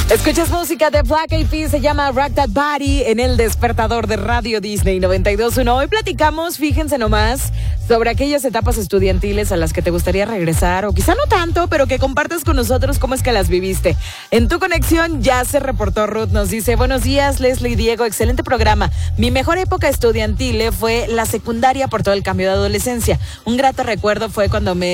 Escuchas música de Black Eyed Peas, se llama Rock That Body en el despertador de Radio Disney 92.1. Hoy platicamos, fíjense nomás, sobre aquellas etapas estudiantiles a las que te gustaría regresar, o quizá no tanto, pero que compartas con nosotros cómo es que las viviste. En tu conexión ya se reportó Ruth, nos dice: buenos días, Leslie y Diego, excelente programa. Mi mejor época estudiantil fue la secundaria por todo el cambio de adolescencia. Un grato recuerdo fue cuando me